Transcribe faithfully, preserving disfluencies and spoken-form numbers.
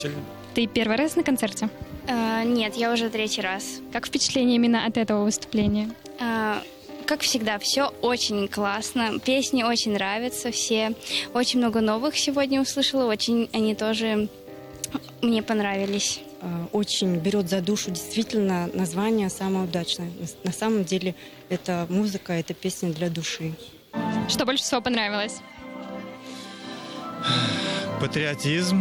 Ты первый раз на концерте? А, нет, я уже третий раз. Как впечатление именно от этого выступления? А, как всегда, все очень классно. Песни очень нравятся все. Очень много новых сегодня услышала. Очень они тоже мне понравились. Очень берет за душу действительно название самое удачное. На самом деле это музыка, это песня для души. Что больше всего понравилось? Патриотизм.